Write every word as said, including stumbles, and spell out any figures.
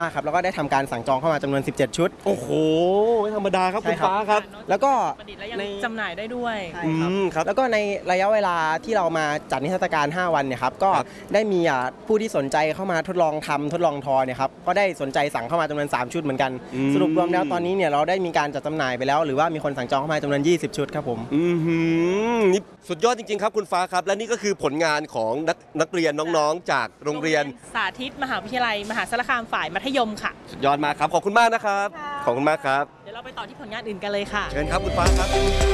ครับแล้วก็ได้ทำการสั่งจองเข้ามาจำนวนสิบเจ็ดชุดโอ้โหไม่ธรรมดาครับคุณฟ้าครับแล้วก็ประดิษฐ์และยังจำหน่ายได้ด้วยอืมครับแล้วก็ในระยะเวลาที่เรามาจัดนิทรรศการห้าวันเนี่ยครับก็ได้มีผู้ที่สนใจเข้ามาทดลองทำทดลองทอเนี่ยครับก็ได้สนใจสั่งเข้ามาจำนวนสามชุดเหมือนกันสรุปรวมแล้วตอนนี้เนี่ยเราได้มีการจัดจำหน่ายไปแล้วหรือว่ามีคนสั่งจองเข้ามาจำนวนยี่สิบชุดครับผมอืมนี่สุดยอดจริงๆครับคุณฟ้าครับและนี่ก็คือผลงานของนักนักเรียนน้องๆจากโรงเรียนสาธิตมหาวิทยาลัยมหาสารคามฝ่ายมัธยมค่ะสุดยอดมากครับขอบคุณมากนะครับขอบคุณมากครับเดี๋ยวเราไปต่อที่ผลงานอื่นกันเลยค่ะเชิญครับคุณฟ้าครับ